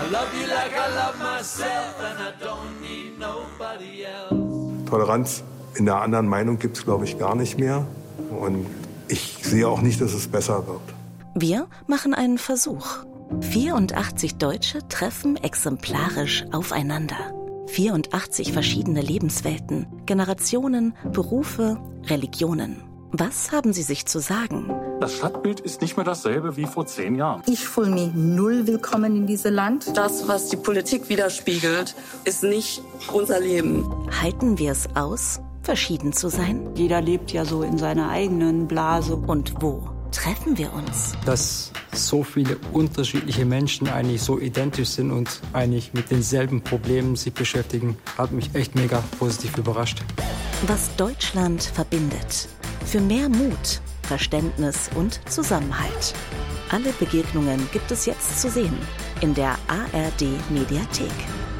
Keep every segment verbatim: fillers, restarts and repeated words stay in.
I love you like I love myself and I don't need nobody else. Toleranz in der anderen Meinung gibt es, glaube ich, gar nicht mehr. Und ich sehe auch nicht, dass es besser wird. Wir machen einen Versuch. vierundachtzig Deutsche treffen exemplarisch aufeinander. vierundachtzig verschiedene Lebenswelten, Generationen, Berufe, Religionen. Was haben sie sich zu sagen? Das Stadtbild ist nicht mehr dasselbe wie vor zehn Jahren. Ich fühle mich null willkommen in diesem Land. Das, was die Politik widerspiegelt, ist nicht unser Leben. Halten wir es aus, verschieden zu sein? Jeder lebt ja so in seiner eigenen Blase. Und wo treffen wir uns? Dass so viele unterschiedliche Menschen eigentlich so identisch sind und eigentlich mit denselben Problemen sich beschäftigen, hat mich echt mega positiv überrascht. Was Deutschland verbindet. Für mehr Mut, Verständnis und Zusammenhalt. Alle Begegnungen gibt es jetzt zu sehen in der A R D-Mediathek.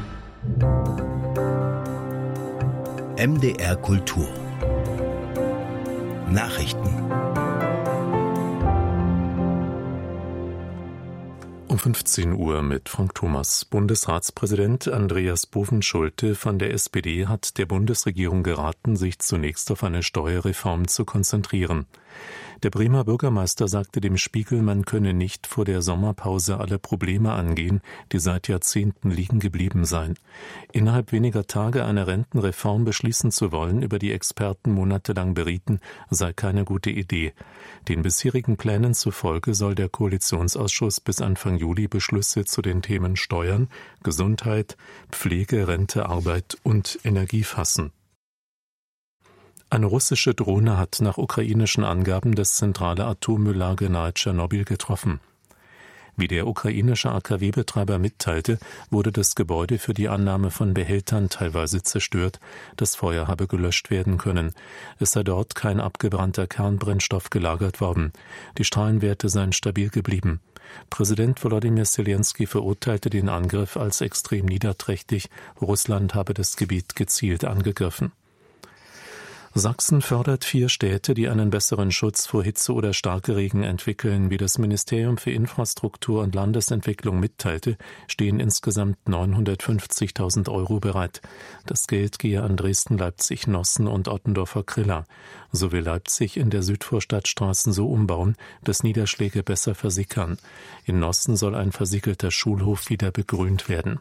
M D R Kultur. Nachrichten. Um fünfzehn Uhr mit Frank Thomas. Bundesratspräsident Andreas Bovenschulte von der S P D hat der Bundesregierung geraten, sich zunächst auf eine Steuerreform zu konzentrieren. Der Bremer Bürgermeister sagte dem Spiegel, man könne nicht vor der Sommerpause alle Probleme angehen, die seit Jahrzehnten liegen geblieben seien. Innerhalb weniger Tage eine Rentenreform beschließen zu wollen, über die Experten monatelang berieten, sei keine gute Idee. Den bisherigen Plänen zufolge soll der Koalitionsausschuss bis Anfang Juli Beschlüsse zu den Themen Steuern, Gesundheit, Pflege, Rente, Arbeit und Energie fassen. Eine russische Drohne hat nach ukrainischen Angaben das zentrale Atommülllager nahe Tschernobyl getroffen. Wie der ukrainische A K W-Betreiber mitteilte, wurde das Gebäude für die Annahme von Behältern teilweise zerstört. Das Feuer habe gelöscht werden können. Es sei dort kein abgebrannter Kernbrennstoff gelagert worden. Die Strahlenwerte seien stabil geblieben. Präsident Volodymyr Zelensky verurteilte den Angriff als extrem niederträchtig. Russland habe das Gebiet gezielt angegriffen. Sachsen fördert vier Städte, die einen besseren Schutz vor Hitze oder Starkregen entwickeln. Wie das Ministerium für Infrastruktur und Landesentwicklung mitteilte, stehen insgesamt neunhundertfünfzigtausend Euro bereit. Das Geld gehe an Dresden, Leipzig, Nossen und Ottendorfer-Krilla. So will Leipzig in der Südvorstadt Straßen so umbauen, dass Niederschläge besser versickern. In Nossen soll ein versiegelter Schulhof wieder begrünt werden.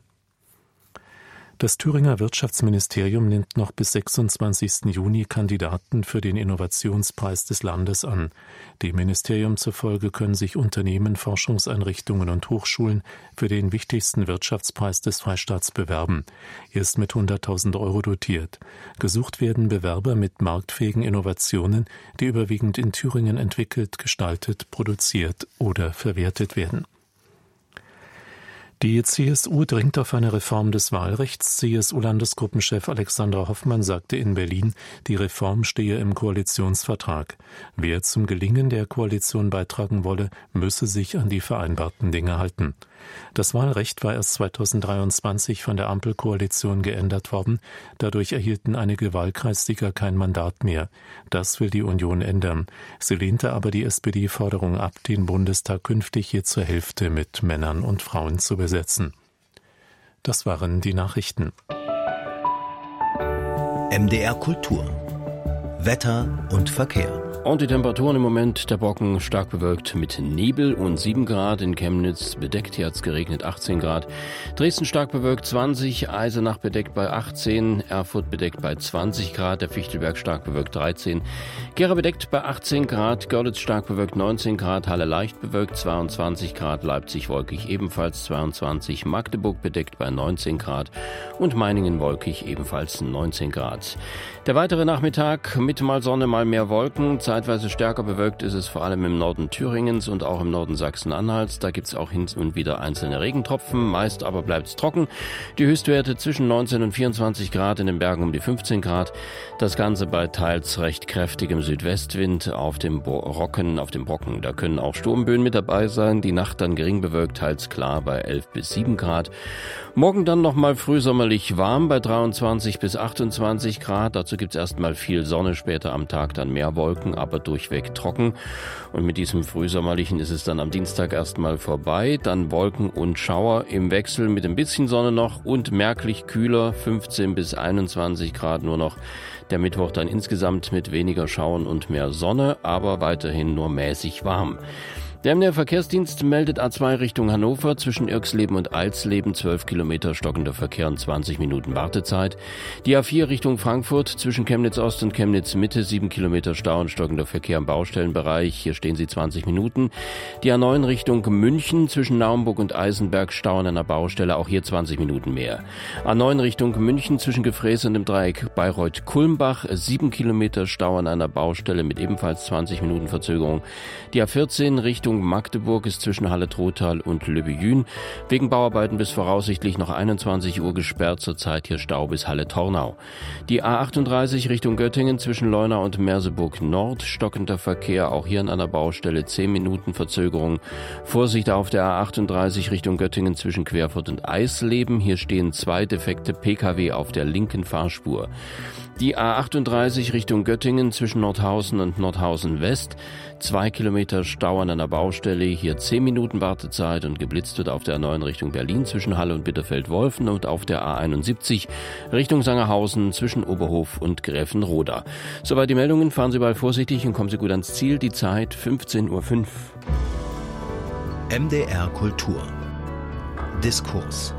Das Thüringer Wirtschaftsministerium nimmt noch bis sechsundzwanzigsten Juni Kandidaten für den Innovationspreis des Landes an. Dem Ministerium zufolge können sich Unternehmen, Forschungseinrichtungen und Hochschulen für den wichtigsten Wirtschaftspreis des Freistaats bewerben. Er ist mit hunderttausend Euro dotiert. Gesucht werden Bewerber mit marktfähigen Innovationen, die überwiegend in Thüringen entwickelt, gestaltet, produziert oder verwertet werden. Die C S U dringt auf eine Reform des Wahlrechts. C S U-Landesgruppenchef Alexandra Hoffmann sagte in Berlin, die Reform stehe im Koalitionsvertrag. Wer zum Gelingen der Koalition beitragen wolle, müsse sich an die vereinbarten Dinge halten. Das Wahlrecht war erst zweitausenddreiundzwanzig von der Ampelkoalition geändert worden. Dadurch erhielten einige Wahlkreissieger kein Mandat mehr. Das will die Union ändern. Sie lehnte aber die S P D-Forderung ab, den Bundestag künftig je zur Hälfte mit Männern und Frauen zu besetzen. Das waren die Nachrichten. M D R Kultur. Wetter und Verkehr. Und die Temperaturen im Moment, der Brocken stark bewölkt mit Nebel und sieben Grad, in Chemnitz bedeckt, hier hat es geregnet, achtzehn Grad. Dresden stark bewölkt zwanzig, Eisenach bedeckt bei achtzehn, Erfurt bedeckt bei zwanzig Grad, der Fichtelberg stark bewölkt dreizehn, Gera bedeckt bei achtzehn Grad, Görlitz stark bewölkt neunzehn Grad, Halle leicht bewölkt zweiundzwanzig Grad, Leipzig wolkig ebenfalls zweiundzwanzig, Magdeburg bedeckt bei neunzehn Grad und Meiningen wolkig ebenfalls neunzehn Grad. Der weitere Nachmittag mit mal Sonne, mal mehr Wolken. Zeitweise stärker bewölkt ist es vor allem im Norden Thüringens und auch im Norden Sachsen-Anhalts. Da gibt es auch hin und wieder einzelne Regentropfen. Meist aber bleibt es trocken. Die Höchstwerte zwischen neunzehn und vierundzwanzig Grad, in den Bergen um die fünfzehn Grad. Das Ganze bei teils recht kräftigem Südwestwind auf dem Brocken, auf dem Brocken. Da können auch Sturmböen mit dabei sein. Die Nacht dann gering bewölkt, teils klar bei elf bis sieben Grad. Morgen dann nochmal frühsommerlich warm bei dreiundzwanzig bis achtundzwanzig Grad. Dazu gibt es erstmal viel Sonne, später am Tag dann mehr Wolken, aber durchweg trocken. Und mit diesem Frühsommerlichen ist es dann am Dienstag erstmal vorbei. Dann Wolken und Schauer im Wechsel mit ein bisschen Sonne noch und merklich kühler, fünfzehn bis einundzwanzig Grad nur noch. Der Mittwoch dann insgesamt mit weniger Schauern und mehr Sonne, aber weiterhin nur mäßig warm. Der M D R-Verkehrsdienst meldet A zwei Richtung Hannover zwischen Irxleben und Alsleben zwölf Kilometer stockender Verkehr und zwanzig Minuten Wartezeit. Die A vier Richtung Frankfurt zwischen Chemnitz Ost und Chemnitz Mitte sieben Kilometer Stau und stockender Verkehr im Baustellenbereich. Hier stehen sie zwanzig Minuten. Die A neun Richtung München zwischen Naumburg und Eisenberg Stau an einer Baustelle, auch hier zwanzig Minuten mehr. A neun Richtung München zwischen Gefräß und dem Dreieck Bayreuth-Kulmbach sieben Kilometer Stau an einer Baustelle mit ebenfalls zwanzig Minuten Verzögerung. Die A vierzehn Richtung Magdeburg ist zwischen Halle-Trottal und Lübbejün wegen Bauarbeiten bis voraussichtlich noch einundzwanzig Uhr gesperrt, zurzeit hier Stau bis Halle-Tornau. Die A achtunddreißig Richtung Göttingen zwischen Leuna und Merseburg Nord, stockender Verkehr, auch hier an einer Baustelle zehn Minuten Verzögerung. Vorsicht auf der A achtunddreißig Richtung Göttingen zwischen Querfurt und Eisleben, hier stehen zwei defekte Pkw auf der linken Fahrspur. Die A achtunddreißig Richtung Göttingen zwischen Nordhausen und Nordhausen West. Zwei Kilometer Stau an einer Baustelle, hier zehn Minuten Wartezeit und geblitzt wird auf der A neun Richtung Berlin zwischen Halle und Bitterfeld-Wolfen und auf der A einundsiebzig Richtung Sangerhausen zwischen Oberhof und Gräfenroda. Soweit die Meldungen, fahren Sie bald vorsichtig und kommen Sie gut ans Ziel. Die Zeit fünfzehn Uhr fünf. M D R Kultur. Diskurs.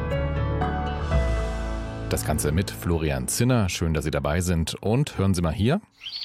Das Ganze mit Florian Zinner. Schön, dass Sie dabei sind. Und hören Sie mal hier.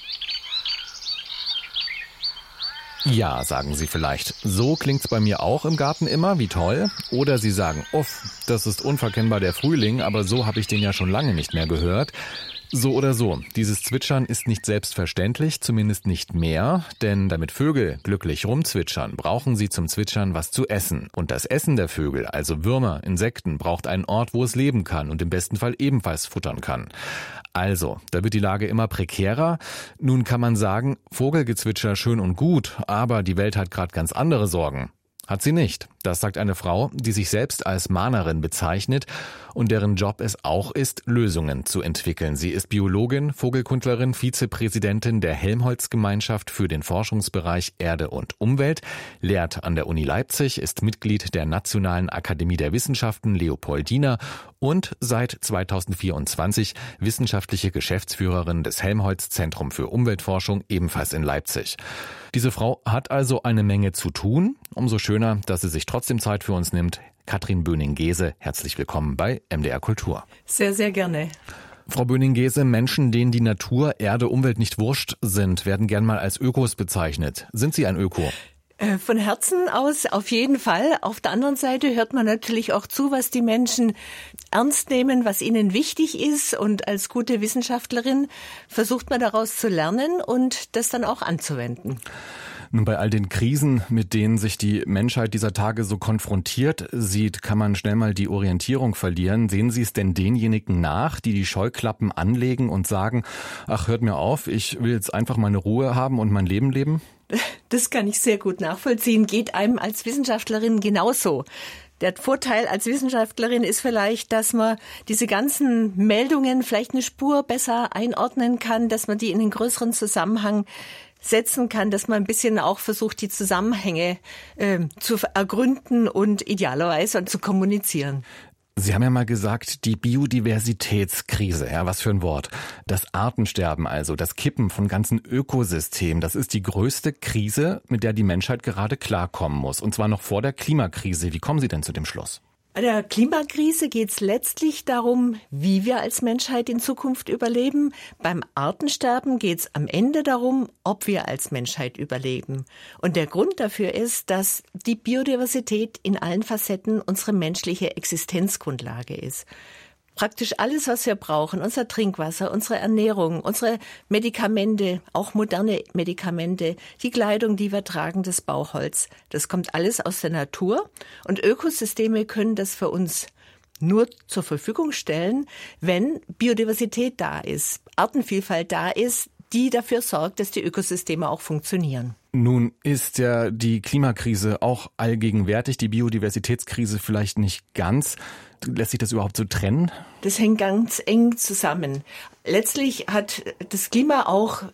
Ja, sagen Sie vielleicht. So klingt's bei mir auch im Garten immer, wie toll. Oder Sie sagen, uff, das ist unverkennbar der Frühling, aber so habe ich den ja schon lange nicht mehr gehört. So oder so, dieses Zwitschern ist nicht selbstverständlich, zumindest nicht mehr, denn damit Vögel glücklich rumzwitschern, brauchen sie zum Zwitschern was zu essen. Und das Essen der Vögel, also Würmer, Insekten, braucht einen Ort, wo es leben kann und im besten Fall ebenfalls futtern kann. Also, da wird die Lage immer prekärer. Nun kann man sagen, Vogelgezwitscher schön und gut, aber die Welt hat gerade ganz andere Sorgen. Hat sie nicht. Das sagt eine Frau, die sich selbst als Mahnerin bezeichnet und deren Job es auch ist, Lösungen zu entwickeln. Sie ist Biologin, Vogelkundlerin, Vizepräsidentin der Helmholtz-Gemeinschaft für den Forschungsbereich Erde und Umwelt, lehrt an der Uni Leipzig, ist Mitglied der Nationalen Akademie der Wissenschaften Leopoldina und seit zweitausendvierundzwanzig wissenschaftliche Geschäftsführerin des Helmholtz-Zentrum für Umweltforschung, ebenfalls in Leipzig. Diese Frau hat also eine Menge zu tun. Umso schöner, dass sie sich trotzdem Zeit für uns nimmt. Katrin Böning-Gese, herzlich willkommen bei M D R Kultur. Sehr, sehr gerne. Frau Böning-Gese, Menschen, denen die Natur, Erde, Umwelt nicht wurscht sind, werden gern mal als Ökos bezeichnet. Sind Sie ein Öko? Von Herzen aus auf jeden Fall. Auf der anderen Seite hört man natürlich auch zu, was die Menschen ernst nehmen, was ihnen wichtig ist. Und als gute Wissenschaftlerin versucht man daraus zu lernen und das dann auch anzuwenden. Nun, bei all den Krisen, mit denen sich die Menschheit dieser Tage so konfrontiert sieht, kann man schnell mal die Orientierung verlieren. Sehen Sie es denn denjenigen nach, die die Scheuklappen anlegen und sagen, ach, hört mir auf, ich will jetzt einfach meine Ruhe haben und mein Leben leben? Das kann ich sehr gut nachvollziehen. Geht einem als Wissenschaftlerin genauso. Der Vorteil als Wissenschaftlerin ist vielleicht, dass man diese ganzen Meldungen vielleicht eine Spur besser einordnen kann, dass man die in einen größeren Zusammenhang setzen kann, dass man ein bisschen auch versucht, die Zusammenhänge äh, zu ergründen und idealerweise zu kommunizieren. Sie haben ja mal gesagt, die Biodiversitätskrise, ja, was für ein Wort. Das Artensterben also, das Kippen von ganzen Ökosystemen, das ist die größte Krise, mit der die Menschheit gerade klarkommen muss. Und zwar noch vor der Klimakrise. Wie kommen Sie denn zu dem Schluss? Bei der Klimakrise geht es letztlich darum, wie wir als Menschheit in Zukunft überleben. Beim Artensterben geht es am Ende darum, ob wir als Menschheit überleben. Und der Grund dafür ist, dass die Biodiversität in allen Facetten unsere menschliche Existenzgrundlage ist. Praktisch alles, was wir brauchen, unser Trinkwasser, unsere Ernährung, unsere Medikamente, auch moderne Medikamente, die Kleidung, die wir tragen, das Bauholz, das kommt alles aus der Natur. Und Ökosysteme können das für uns nur zur Verfügung stellen, wenn Biodiversität da ist, Artenvielfalt da ist, die dafür sorgt, dass die Ökosysteme auch funktionieren. Nun ist ja die Klimakrise auch allgegenwärtig, die Biodiversitätskrise vielleicht nicht ganz. Lässt sich das überhaupt so trennen? Das hängt ganz eng zusammen. Letztlich hat das Klima auch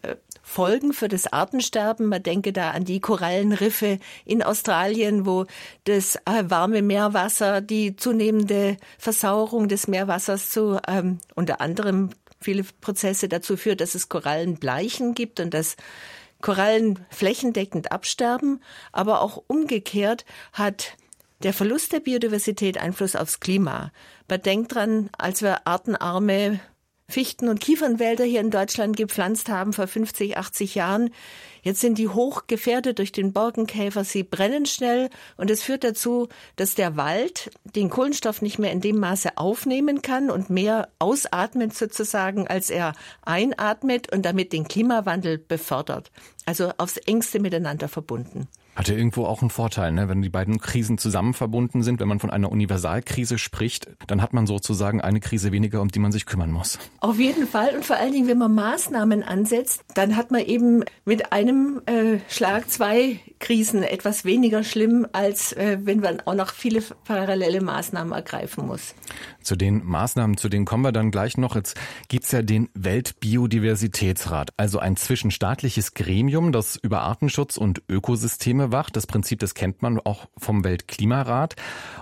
Folgen für das Artensterben. Man denke da an die Korallenriffe in Australien, wo das äh, warme Meerwasser, die zunehmende Versauerung des Meerwassers zu ähm, unter anderem viele Prozesse dazu führt, dass es Korallenbleichen gibt und dass Korallen flächendeckend absterben. Aber auch umgekehrt hat der Verlust der Biodiversität Einfluss aufs Klima. Man denkt dran, als wir artenarme Fichten- und Kiefernwälder hier in Deutschland gepflanzt haben vor fünfzig, achtzig Jahren. Jetzt sind die hoch gefährdet durch den Borkenkäfer. Sie brennen schnell und es führt dazu, dass der Wald den Kohlenstoff nicht mehr in dem Maße aufnehmen kann und mehr ausatmet sozusagen, als er einatmet und damit den Klimawandel befördert. Also aufs Engste miteinander verbunden. Hat ja irgendwo auch einen Vorteil, ne? Wenn die beiden Krisen zusammen verbunden sind, wenn man von einer Universalkrise spricht, dann hat man sozusagen eine Krise weniger, um die man sich kümmern muss. Auf jeden Fall und vor allen Dingen, wenn man Maßnahmen ansetzt, dann hat man eben mit einem äh, Schlag zwei Krisen, etwas weniger schlimm, als äh, wenn man auch noch viele parallele Maßnahmen ergreifen muss. Zu den Maßnahmen, zu denen kommen wir dann gleich noch. Jetzt gibt's ja den Weltbiodiversitätsrat, also ein zwischenstaatliches Gremium, das über Artenschutz und Ökosysteme wacht. Das Prinzip, das kennt man auch vom Weltklimarat.